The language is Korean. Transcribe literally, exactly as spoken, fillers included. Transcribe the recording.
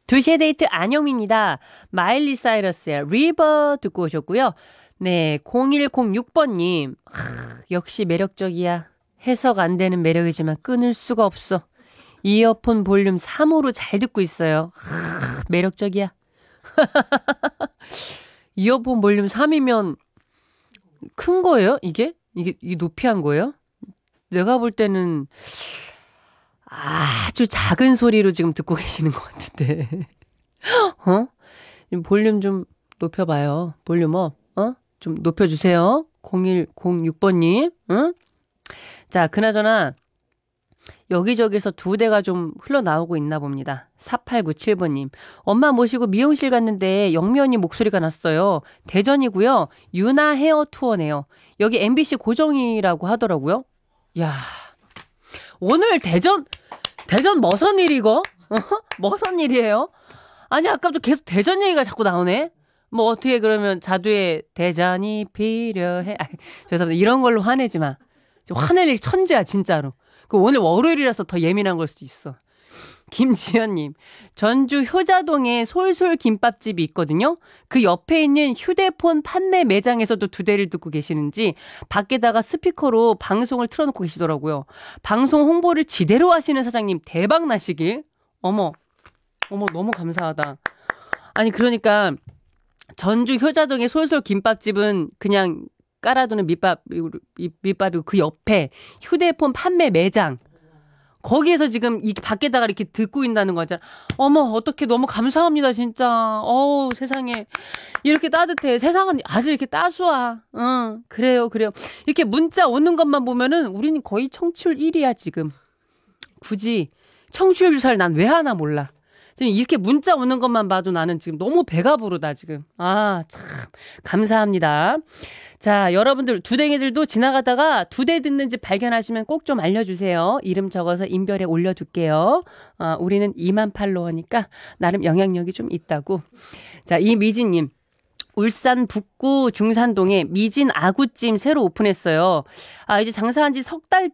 두 시의 데이트 안영미입니다. 마일리 사이러스의 리버 듣고 오셨고요. 네, 공일공육 번님. 하, 역시 매력적이야. 해석 안 되는 매력이지만 끊을 수가 없어. 이어폰 볼륨 삼으로 잘 듣고 있어요. 하, 매력적이야. 이어폰 볼륨 삼이면 큰 거예요? 이게? 이게, 이게 높이 한 거예요? 내가 볼 때는 아주 작은 소리로 지금 듣고 계시는 것 같은데. 어? 볼륨 좀 높여봐요. 볼륨 업. 어? 좀 높여주세요. 공일공육 번님. 응? 자, 그나저나 여기저기서 두 대가 좀 흘러나오고 있나 봅니다. 사팔구칠 번님. 엄마 모시고 미용실 갔는데 영미 언니 목소리가 났어요. 대전이고요. 유나 헤어 투어네요. 여기 엠비씨 고정이라고 하더라고요. 야, 오늘 대전 대전 머선 일이고? 어? 머선 일이에요? 아니 아까부터 계속 대전 얘기가 자꾸 나오네. 뭐 어떻게 그러면 자두의 대전이 필요해. 아, 죄송합니다. 이런 걸로 화내지 마. 화낼 일 천재야 진짜로. 그 오늘 월요일이라서 더 예민한 걸 수도 있어. 김지연님, 전주 효자동에 솔솔 김밥집이 있거든요. 그 옆에 있는 휴대폰 판매 매장에서도 두 대를 듣고 계시는지 밖에다가 스피커로 방송을 틀어놓고 계시더라고요. 방송 홍보를 지대로 하시는 사장님 대박 나시길. 어머, 어머 너무 감사하다. 아니 그러니까 전주 효자동의 솔솔 김밥집은 그냥 깔아두는 밑밥, 밑밥이고 그 옆에 휴대폰 판매 매장. 거기에서 지금 이 밖에다가 이렇게 듣고 있다는 거잖아. 어머, 어떡해. 너무 감사합니다, 진짜. 어우, 세상에. 이렇게 따뜻해. 세상은 아주 이렇게 따스워. 응, 그래요, 그래요. 이렇게 문자 오는 것만 보면은 우리는 거의 청취율 일 위야, 지금. 굳이 청취율 조사를 난 왜 하나 몰라. 지금 이렇게 문자 오는 것만 봐도 나는 지금 너무 배가 부르다, 지금. 아, 참. 감사합니다. 자, 여러분들 두댕이들도 지나가다가 두 대 듣는지 발견하시면 꼭 좀 알려주세요. 이름 적어서 인별에 올려둘게요. 아, 우리는 이만 팔로워니까 나름 영향력이 좀 있다고. 자, 이미진님. 울산 북구 중산동에 미진 아구찜 새로 오픈했어요. 아, 이제 장사한 지 석 달